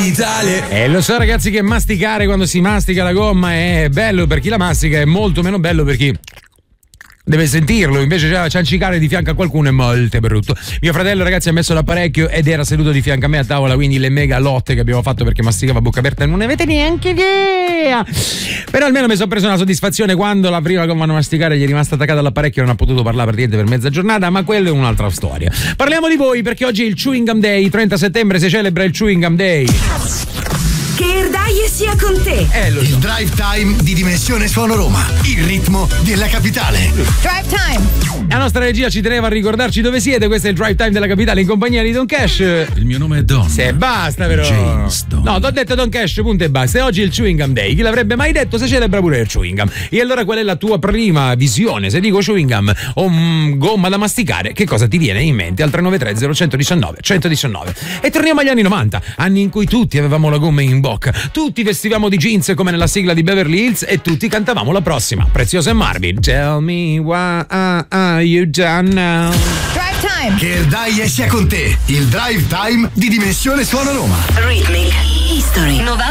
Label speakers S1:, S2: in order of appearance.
S1: capitale.
S2: Lo so ragazzi che masticare quando si mastica la gomma è bello per chi la mastica, è molto meno bello per chi deve sentirlo, invece ciancicare di fianco a qualcuno è molto brutto. Mio fratello ragazzi ha messo l'apparecchio ed era seduto di fianco a me a tavola, quindi le mega lotte che abbiamo fatto perché masticava a bocca aperta non ne avete neanche idea. Però almeno mi sono preso una soddisfazione quando la prima gomma a masticare gli è rimasta attaccata all'apparecchio e non ha potuto parlare praticamente per mezza giornata, ma quello è un'altra storia. Parliamo di voi perché oggi è il Chewing Gum Day, 30 settembre si celebra il Chewing Gum Day.
S3: Che Erdaie sia con te.
S1: Il drive time di Dimensione Suono Roma, il ritmo della capitale.
S3: Drive time.
S2: La nostra regia ci teneva a ricordarci dove siete. Questo è il drive time della capitale in compagnia di Don Cash.
S4: Il mio nome è Don.
S2: Se basta però.
S4: James Don.
S2: No, t'ho detto Don Cash, punto e basta. E oggi è il Chewing Gum Day. Chi l'avrebbe mai detto? Se celebra pure il chewing gum. E allora qual è la tua prima visione? Se dico chewing gum o gomma da masticare, che cosa ti viene in mente? Al 393 0119 119. E torniamo agli anni 90, anni in cui tutti avevamo la gomma in bocca, tutti vestivamo di jeans come nella sigla di Beverly Hills e tutti cantavamo la prossima, Preziosa e Marvin. Tell me what you done now.
S3: Drive time.
S1: Che Erdaie sia con te, il drive time di Dimensione Suono Roma.
S3: Rhythmic History 90.